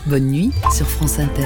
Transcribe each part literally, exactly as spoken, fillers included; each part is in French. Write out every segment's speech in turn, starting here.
Bonne nuit sur France Inter.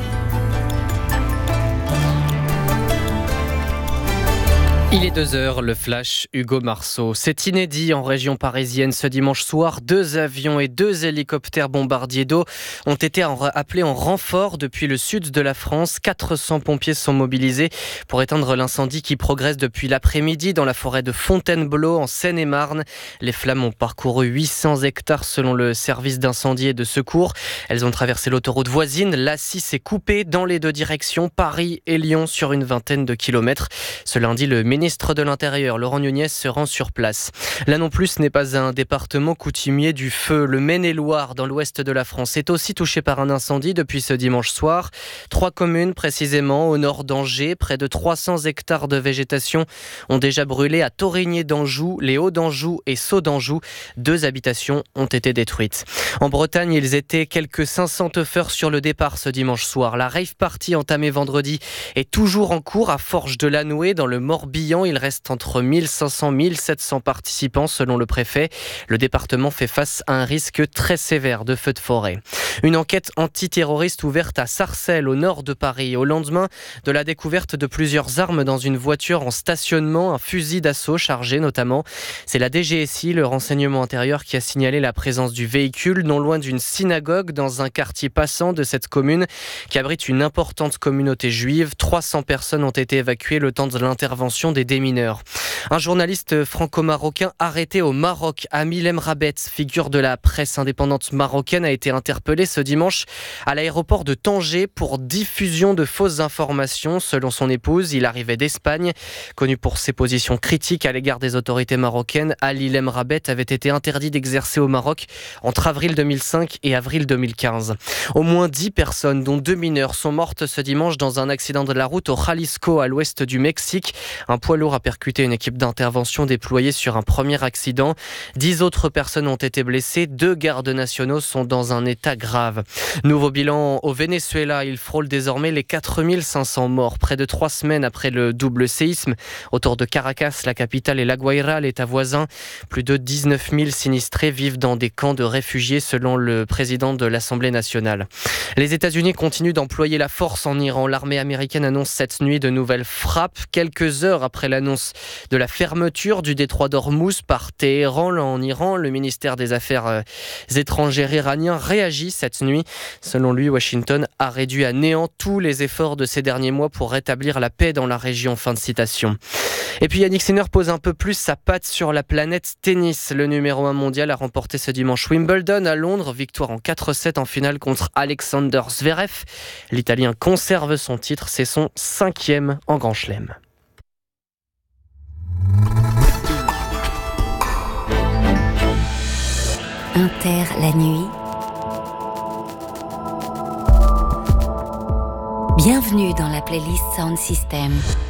Il est deux heures, le flash, Hugo Marceau. C'est inédit en région parisienne ce dimanche soir. Deux avions et deux hélicoptères bombardiers d'eau ont été appelés en renfort depuis le sud de la France. quatre cents pompiers sont mobilisés pour éteindre l'incendie qui progresse depuis l'après-midi dans la forêt de Fontainebleau en Seine-et-Marne. Les flammes ont parcouru huit cents hectares selon le service d'incendie et de secours. Elles ont traversé l'autoroute voisine. L'A six est coupée dans les deux directions, Paris et Lyon, sur une vingtaine de kilomètres. Ce lundi, le ministre de l'Intérieur, Laurent Nunez, se rend sur place. Là non plus, ce n'est pas un département coutumier du feu. Le Maine-et-Loire, dans l'ouest de la France, est aussi touché par un incendie depuis ce dimanche soir. Trois communes, précisément, au nord d'Angers. Près de trois cents hectares de végétation ont déjà brûlé à Torigné d'Anjou, les Hauts d'Anjou et Sceaux d'Anjou. Deux habitations ont été détruites. En Bretagne, ils étaient quelques cinq cents teufeurs sur le départ ce dimanche soir. La rave party entamée vendredi est toujours en cours à Forges-de-Lanouée, dans le Morbihan. Il reste entre mille cinq cents et mille sept cents participants selon le préfet. Le département fait face à un risque très sévère de feux de forêt. Une enquête antiterroriste ouverte à Sarcelles, au nord de Paris, au lendemain de la découverte de plusieurs armes dans une voiture en stationnement, un fusil d'assaut chargé notamment. C'est la D G S I, le renseignement intérieur, qui a signalé la présence du véhicule non loin d'une synagogue dans un quartier passant de cette commune qui abrite une importante communauté juive. trois cents personnes ont été évacuées le temps de l'intervention des démineurs. Un journaliste franco-marocain arrêté au Maroc, Amil Emrabet, figure de la presse indépendante marocaine, a été interpellé ce dimanche à l'aéroport de Tanger pour diffusion de fausses informations. Selon son épouse, il arrivait d'Espagne. Connu pour ses positions critiques à l'égard des autorités marocaines, Amil Emrabet avait été interdit d'exercer au Maroc entre avril deux mille cinq et avril deux mille quinze. Au moins dix personnes, dont deux mineurs, sont mortes ce dimanche dans un accident de la route au Jalisco, à l'ouest du Mexique. Un poids lourd a percuté une équipe d'intervention déployée sur un premier accident. Dix autres personnes ont été blessées. Deux gardes nationaux sont dans un état grave. Nouveau bilan au Venezuela. Il frôle désormais les quatre mille cinq cents morts. Près de trois semaines après le double séisme autour de Caracas, la capitale, et La Guaira, l'état voisin. Plus de dix-neuf mille sinistrés vivent dans des camps de réfugiés selon le président de l'Assemblée nationale. Les États-Unis continuent d'employer la force en Iran. L'armée américaine annonce cette nuit de nouvelles frappes. Quelques heures après l'annonce de la fermeture du détroit d'Ormuz par Téhéran en Iran, le ministère des Affaires étrangères iranien réagit cette nuit. Selon lui, Washington a réduit à néant tous les efforts de ces derniers mois pour rétablir la paix dans la région. Fin de citation. Et puis Yannick Sinner pose un peu plus sa patte sur la planète tennis. Le numéro un mondial a remporté ce dimanche Wimbledon à Londres. Victoire en quatre sept en finale contre Alexander Zverev. L'Italien conserve son titre. C'est son cinquième en Grand Chelem. Inter la nuit. Bienvenue dans la playlist Sound System.